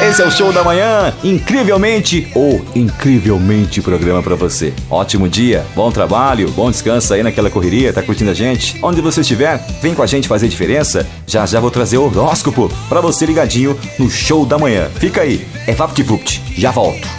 Esse é o Show da Manhã, incrivelmente ou incrivelmente programa pra você. Ótimo dia, bom trabalho, bom descanso aí naquela correria, tá curtindo a gente? Onde você estiver, vem com a gente fazer diferença. Já já vou trazer o horóscopo pra você ligadinho no Show da Manhã. Fica aí, é VaptVupt, já volto.